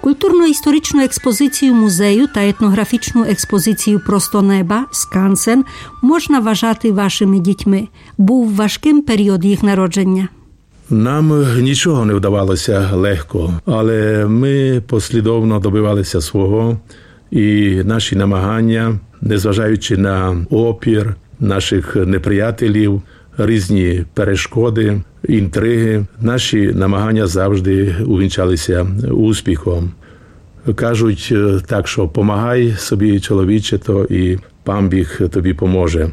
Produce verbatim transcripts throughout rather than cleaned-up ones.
Культурно-історичну експозицію музею та етнографічну експозицію «Просто неба» «Скансен» можна вважати вашими дітьми. Був важким період їх народження? Нам нічого не вдавалося легко, але ми послідовно добивалися свого, і наші намагання, незважаючи на опір наших неприятелів, різні перешкоди, інтриги, наші намагання завжди увінчалися успіхом. Кажуть так, що «помагай собі, чоловіче, то і пан тобі поможе».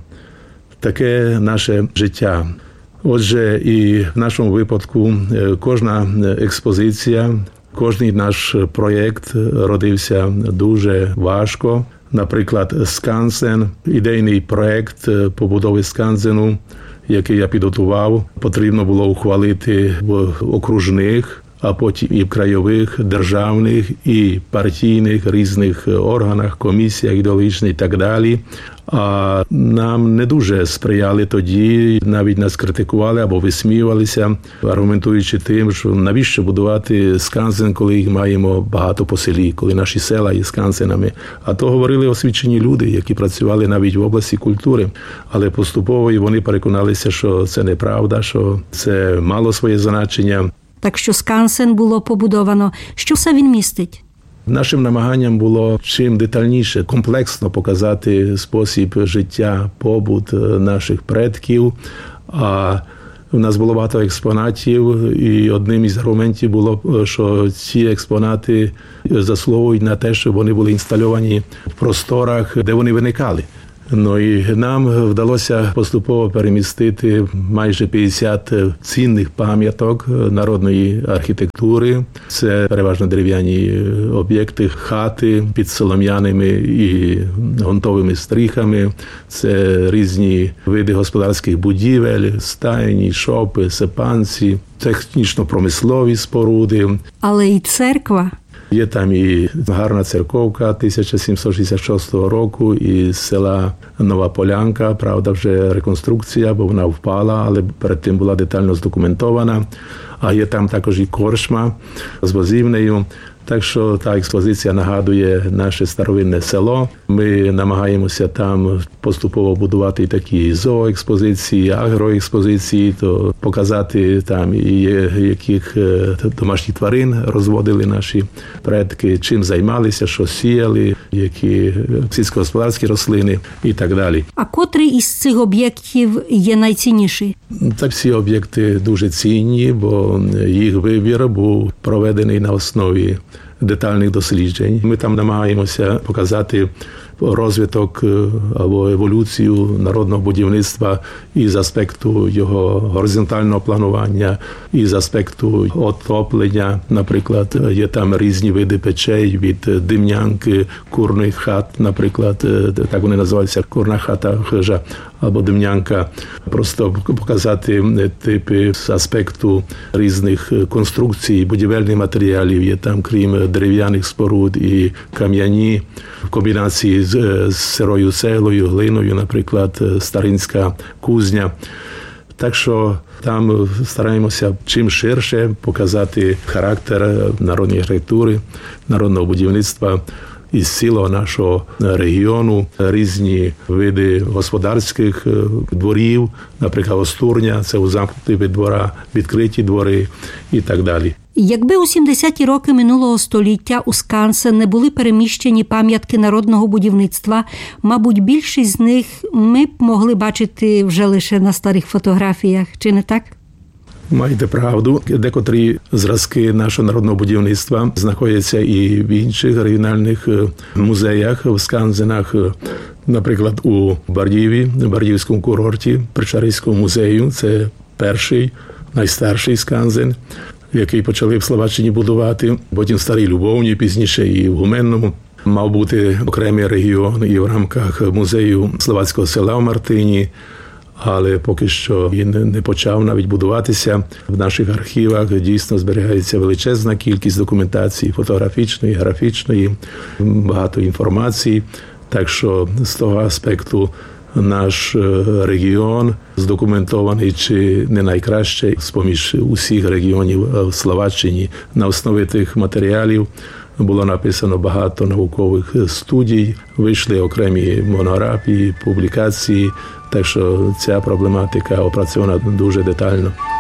Таке наше життя. Отже, і в нашому випадку кожна експозиція, кожний наш проєкт родився дуже важко. Наприклад, «Скансен», ідейний проєкт побудови «Скансену», який я підготував, потрібно було ухвалити в окружних, а потім і в краєвих, державних, і партійних різних органах, комісіях ідеологічних і так далі. А нам не дуже сприяли тоді, навіть нас критикували або висміювалися, аргументуючи тим, що навіщо будувати скансен, коли їх маємо багато по селі, коли наші села є скансенами. А то говорили освічені люди, які працювали навіть в області культури. Але поступово і вони переконалися, що це неправда, що це мало своє значення. Так що скансен було побудовано. Що все він містить? Нашим намаганням було чим детальніше, комплексно показати спосіб життя, побут наших предків. А в нас було багато експонатів, і одним із аргументів було, що ці експонати заслуговують на те, щоб вони були інстальовані в просторах, де вони виникали. Ну і нам вдалося поступово перемістити майже п'ятдесят цінних пам'яток народної архітектури. Це переважно дерев'яні об'єкти, хати під солом'яними і ґрунтовими стріхами. Це різні види господарських будівель, стайні, шопи, сепанці, технічно-промислові споруди. Але і церква. Є там і гарна церковка тисяча сімсот шістдесят шостого року із села Нова Полянка. Правда, вже реконструкція, бо вона впала, але перед тим була детально здокументована. А є там також і корчма з возівнею. Так що та експозиція нагадує наше старовинне село. Ми намагаємося там поступово будувати такі зооекспозиції, агроекспозиції, то показати там, яких домашніх тварин розводили наші предки, чим займалися, що сіяли, які сільськогосподарські рослини і так далі. А котрий із цих об'єктів є найцінніший? Та всі об'єкти дуже цінні, бо їх вибір був проведений на основі детальних досліджень. Ми там намагаємося показати розвиток або еволюцію народного будівництва і з аспекту його горизонтального планування, і з аспекту отоплення. Наприклад, є там різні види печей від димнянки, курних хат, наприклад, так вони називаються, курна хата, хижа або димнянка. Просто показати типи з аспекту різних конструкцій, будівельних матеріалів. Є там, крім дерев'яних споруд, і кам'яні в комбінації з, з сирою цеглою, глиною, наприклад, старинська кузня. Так що там стараємося чим ширше показати характер народної архітектури, народного будівництва із цілого нашого регіону, різні види господарських дворів, наприклад, Остурня, це у замкнутий вид двора, відкриті двори і так далі. Якби у сімдесяті роки минулого століття у Скансен не були переміщені пам'ятки народного будівництва, мабуть, більшість з них ми б могли бачити вже лише на старих фотографіях, чи не так? Маєте правду. Декотрі зразки нашого народного будівництва знаходяться і в інших регіональних музеях, в скансенах, наприклад, у Бардієві, Бардіївському курорті, Причарівському музею. Це перший, найстарший скансен, який почали в Словаччині будувати. Потім в Старій Любовні, пізніше і в Гуменному. Мав бути окремий регіон і в рамках музею словацького села в Мартині. Але поки що він не почав навіть будуватися. В наших архівах дійсно зберігається величезна кількість документації, фотографічної, графічної, багато інформації. Так що з того аспекту наш регіон здокументований чи не найкраще з-поміж усіх регіонів в Словаччині. На основі тих матеріалів було написано багато наукових студій, вийшли окремі монографії, публікації, так що ця проблематика опрацьована дуже детально.